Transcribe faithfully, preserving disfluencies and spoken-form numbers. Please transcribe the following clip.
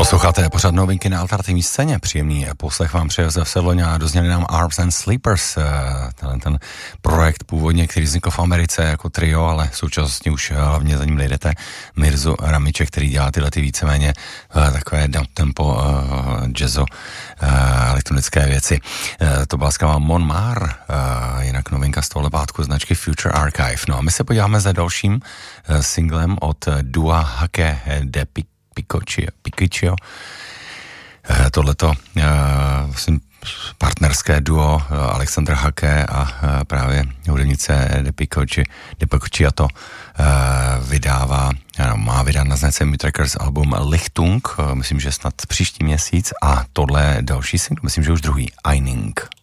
Posloucháte pořád novinky na alternativní scéně. Příjemný poslech vám přeje Josef Sedloň a dozněli nám Arms and Sleepers, ten, ten projekt původně, který vznikl v Americe jako trio, ale současně už hlavně za ním nejdete Mirzu Ramiče, který dělá tyhle ty víceméně takové downtempo jazzo elektronické věci. To byla skvělá Mon Mar, jinak novinka z toho lebátku značky Future Archive. No a my se podíváme za dalším singlem od Dua Hake de Pic Piciccio. Tohleto vlastně partnerské duo Alexandra Hake a právě hudebnice De Piciccio to vydává, má vydat na značce Mute Records album Lichtung, myslím, že snad příští měsíc, a tohle další single, myslím, že už druhý, Eining.